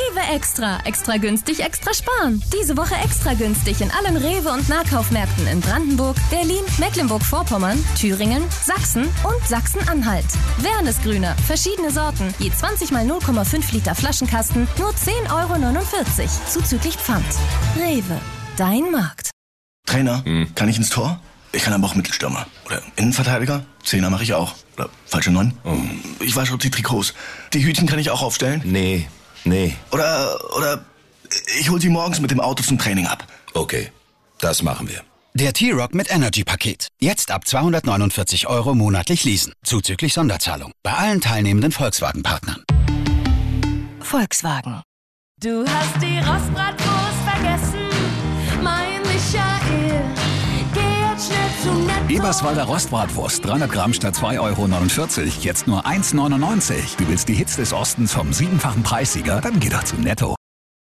Rewe Extra. Extra günstig, extra sparen. Diese Woche extra günstig in allen Rewe- und Nahkaufmärkten in Brandenburg, Berlin, Mecklenburg-Vorpommern, Thüringen, Sachsen und Sachsen-Anhalt. Wernesgrüner, verschiedene Sorten, je 20 mal 0,5 Liter Flaschenkasten, nur 10,49 € zuzüglich Pfand. Rewe, dein Markt. Trainer, kann ich ins Tor? Ich kann aber auch Mittelstürmer. Oder Innenverteidiger? Zehner mache ich auch. Oder falsche 9. Ich wasche auch die Trikots. Die Hütchen kann ich auch aufstellen? Nee. Oder ich hol sie morgens mit dem Auto zum Training ab. Okay, das machen wir. Der T-Rock mit Energy-Paket. Jetzt ab 249 € monatlich leasen. Zuzüglich Sonderzahlung. Bei allen teilnehmenden Volkswagen-Partnern. Volkswagen. Du hast die Rostbratwurst vergessen, mein Michael. Geh jetzt schnell zu Netto. Eberswalder Rostbratwurst, 300 Gramm statt 2,49 €, jetzt nur 1,99 €. Du willst die Hits des Ostens vom 7-fachen Preissieger? Dann geh doch zu Netto.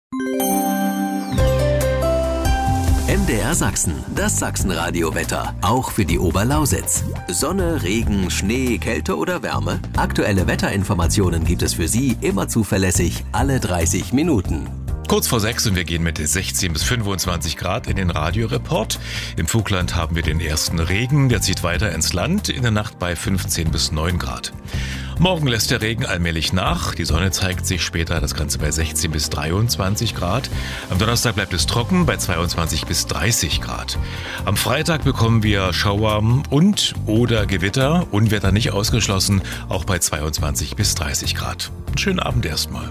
MDR Sachsen, das Sachsenradio-Wetter, auch für die Oberlausitz. Sonne, Regen, Schnee, Kälte oder Wärme? Aktuelle Wetterinformationen gibt es für Sie immer zuverlässig, alle 30 Minuten. Kurz vor 6 und wir gehen mit 16 bis 25 Grad in den Radioreport. Im Vogtland haben wir den ersten Regen, der zieht weiter ins Land, in der Nacht bei 15 bis 9 Grad. Morgen lässt der Regen allmählich nach, die Sonne zeigt sich später, das Ganze bei 16 bis 23 Grad. Am Donnerstag bleibt es trocken bei 22 bis 30 Grad. Am Freitag bekommen wir Schauer und oder Gewitter, Unwetter nicht ausgeschlossen, auch bei 22 bis 30 Grad. Einen schönen Abend erstmal.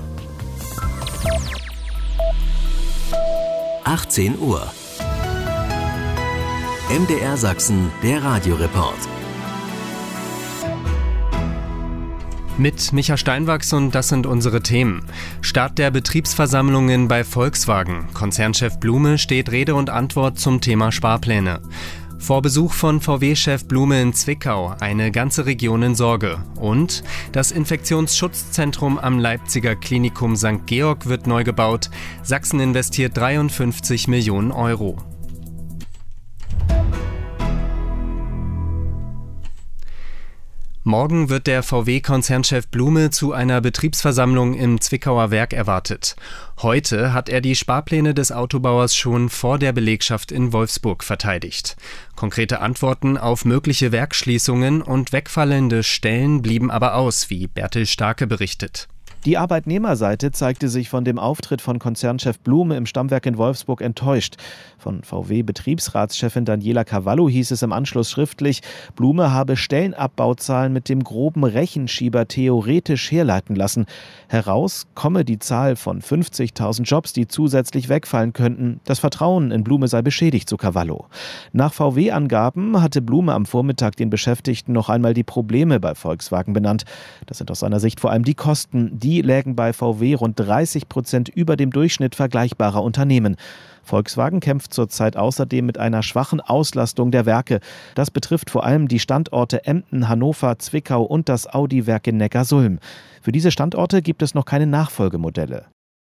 18 Uhr. MDR Sachsen, der Radioreport. Mit Micha Steinwachs und das sind unsere Themen. Start der Betriebsversammlungen bei Volkswagen. Konzernchef Blume steht Rede und Antwort zum Thema Sparpläne. Vor Besuch von VW-Chef Blume in Zwickau, eine ganze Region in Sorge. Und das Infektionsschutzzentrum am Leipziger Klinikum St. Georg wird neu gebaut. Sachsen investiert 53 Millionen €. Morgen wird der VW-Konzernchef Blume zu einer Betriebsversammlung im Zwickauer Werk erwartet. Heute hat er die Sparpläne des Autobauers schon vor der Belegschaft in Wolfsburg verteidigt. Konkrete Antworten auf mögliche Werksschließungen und wegfallende Stellen blieben aber aus, wie Bertel Starke berichtet. Die Arbeitnehmerseite zeigte sich von dem Auftritt von Konzernchef Blume im Stammwerk in Wolfsburg enttäuscht. Von VW-Betriebsratschefin Daniela Cavallo hieß es im Anschluss schriftlich, Blume habe Stellenabbauzahlen mit dem groben Rechenschieber theoretisch herleiten lassen. Heraus komme die Zahl von 50.000 Jobs, die zusätzlich wegfallen könnten. Das Vertrauen in Blume sei beschädigt, so Cavallo. Nach VW-Angaben hatte Blume am Vormittag den Beschäftigten noch einmal die Probleme bei Volkswagen benannt. Das sind aus seiner Sicht vor allem die Kosten. Die lägen bei VW rund 30% über dem Durchschnitt vergleichbarer Unternehmen. Volkswagen kämpft zurzeit außerdem mit einer schwachen Auslastung der Werke. Das betrifft vor allem die Standorte Emden, Hannover, Zwickau und das Audi-Werk in Neckarsulm. Für diese Standorte gibt es noch keine Nachfolgemodelle.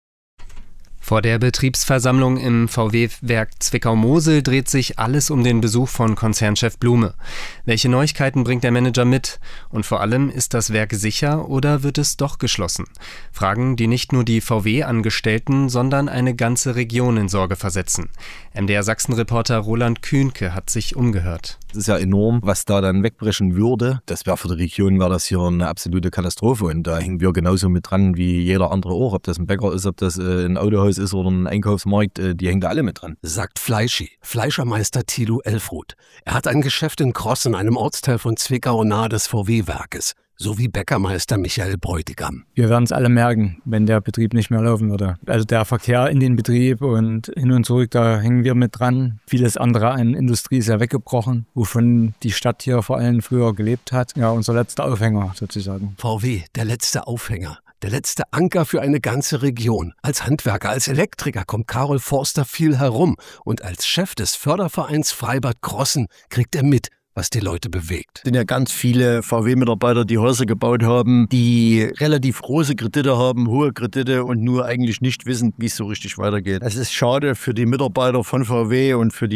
Vor der Betriebsversammlung im VW-Werk Zwickau-Mosel dreht sich alles um den Besuch von Konzernchef Blume. Welche Neuigkeiten bringt der Manager mit? Und vor allem, ist das Werk sicher oder wird es doch geschlossen? Fragen, die nicht nur die VW-Angestellten, sondern eine ganze Region in Sorge versetzen. MDR Sachsen-Reporter Roland Kühnke hat sich umgehört. Es ist ja enorm, was da dann wegbrechen würde. Das wäre für die Region das hier eine absolute Katastrophe. Und da hängen wir genauso mit dran wie jeder andere auch. Ob das ein Bäcker ist, ob das ein Autohaus ist oder ein Einkaufsmarkt, die hängen da alle mit dran. Sagt Fleischi, Fleischermeister Thilo Elfruth. Er hat ein Geschäft in Krossen, einem Ortsteil von Zwickau nahe des VW-Werkes. So wie Bäckermeister Michael Bräutigam. Wir werden es alle merken, wenn der Betrieb nicht mehr laufen würde. Also der Verkehr in den Betrieb und hin und zurück, da hängen wir mit dran. Vieles andere an Industrie ist ja weggebrochen, wovon die Stadt hier vor allem früher gelebt hat. Ja, unser letzter Aufhänger sozusagen. VW, der letzte Aufhänger. Der letzte Anker für eine ganze Region. Als Handwerker, als Elektriker kommt Karol Forster viel herum. Und als Chef des Fördervereins Freibad Krossen kriegt er mit, was die Leute bewegt. Es sind ja ganz viele VW-Mitarbeiter, die Häuser gebaut haben, die relativ große Kredite haben, hohe Kredite und nur eigentlich nicht wissen, wie es so richtig weitergeht. Es ist schade für die Mitarbeiter von VW und für die